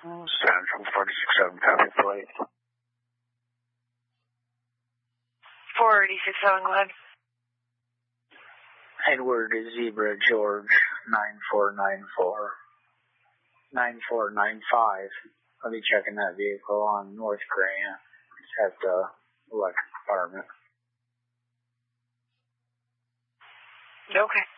Central 487, copy plate. 487, go ahead. Edward Zebra George 9494. 9495. I'll be checking that vehicle on North Grant at the electric department. Okay.